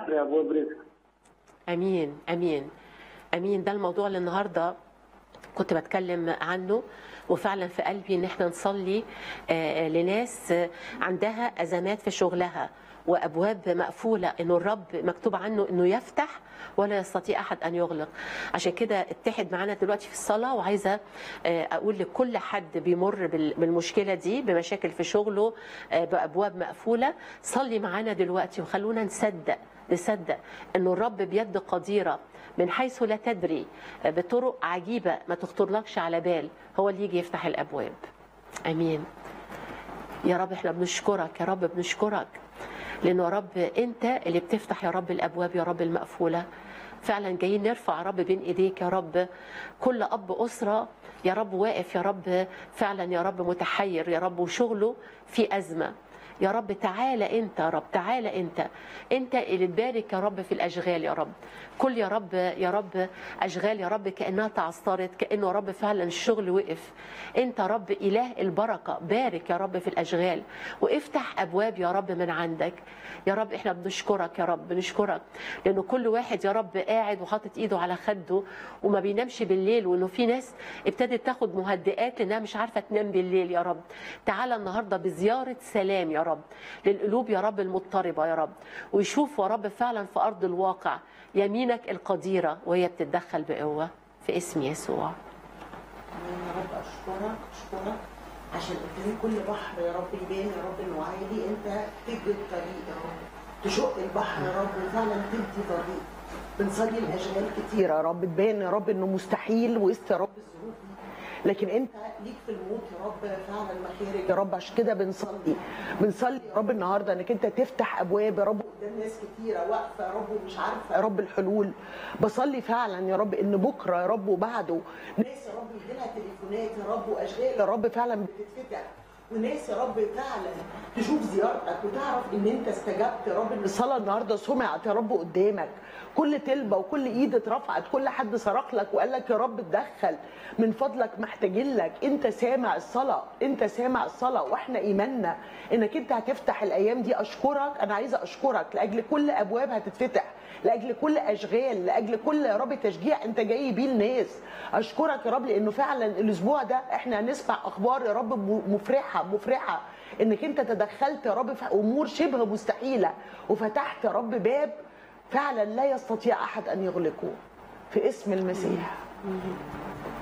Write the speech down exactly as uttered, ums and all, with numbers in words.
لي ابواب رزق. امين امين امين. ده الموضوع اللي النهارده كنت بتكلم عنه، وفعلا في قلبي ان احنا نصلي لناس عندها ازمات في شغلها وابواب مقفوله، انه الرب مكتوب عنه انه يفتح ولا يستطيع احد ان يغلق. عشان كده اتحد معانا دلوقتي في الصلاه، وعايزه اقول لكل حد بيمر بالمشكله دي، بمشاكل في شغله، بابواب مقفوله، صلي معانا دلوقتي وخلونا نصدق نصدق انه الرب بيد قديره من حيث لا تدري، بطرق عجيبه ما تخطرلكش على بال، هو اللي يجي يفتح الابواب. امين يا رب. احنا بنشكرك يا رب، بنشكرك لانه يا رب انت اللي بتفتح يا رب الابواب يا رب المقفوله. فعلا جايين نرفع يا رب بين ايديك يا رب كل اب اسره يا رب واقف يا رب فعلا يا رب متحير يا رب وشغله في ازمه. يا رب تعالى انت يا رب، تعالى انت انت اللي تبارك يا رب في الاشغال يا رب. كل يا رب يا رب اشغال يا رب كانها تعثرت، كانه يا رب فعلا الشغل وقف. انت يا رب اله البركه، بارك يا رب في الاشغال وافتح ابواب يا رب من عندك يا رب. احنا بنشكرك يا رب، بنشكرك لانه كل واحد يا رب قاعد وحاطط ايده على خده وما بينامش بالليل، وانه في ناس ابتدت تاخد مهدئات لانها مش عارفه تنام بالليل يا رب. تعالى النهارده بزياره سلام يا رب للقلوب يا رب المضطربه يا رب، ويشوفوا يا رب فعلا في ارض الواقع يمينك القديره وهي بتتدخل بقوه في اسم يسوع. يا رب اشكرك اشكرك عشان قلت لي كل بحر يا رب يبان يا رب انه عالي، انت تجد الطريق يا رب، تشق البحر يا رب وفعلا تدي طريق. بنصلي الاشغال كتير يا رب تبان يا رب انه مستحيل وسط يا رب الظروف دي، لكن انت ليك في الموت يا رب فعلا مخارج يا رب. عشان كده بنصلي بنصلي يا رب النهارده انك انت تفتح ابواب يا رب قدام ناس كتيره واقفه يا رب ومش عارفه يا رب الحلول. بصلي فعلا يا رب ان بكره يا رب وبعده ناس يا رب يجي لها تليفونات يا رب واشغال يا رب فعلا بتتفتح، وناس يا رب فعلا تشوف زيارتك وتعرف ان انت استجبت يا رب، ان الصلاه النهارده سمعت يا رب قدامك. كل تلبه وكل ايد اترفعت، كل حد صرخ لك وقال لك يا رب اتدخل من فضلك، محتاجين لك. انت سامع الصلاه، انت سامع الصلاه، واحنا ايماننا انك انت هتفتح الايام دي. اشكرك، انا عايزه اشكرك لاجل كل ابواب هتتفتح، لاجل كل اشغال، لاجل كل يا رب تشجيع انت جاي بيه الناس. اشكرك يا رب لانه فعلا الاسبوع ده احنا هنسمع اخبار يا رب مفرحه مفرحه انك انت تدخلت يا رب في امور شبه مستحيله وفتحت يا رب باب فعلا لا يستطيع احد ان يغلقه في اسم المسيح.